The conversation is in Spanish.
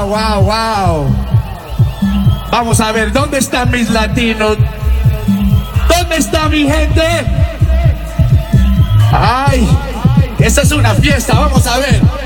wow. Vamos a ver, ¿dónde están mis latinos? ¿Dónde está mi gente? Ay, esta es una fiesta, vamos a ver.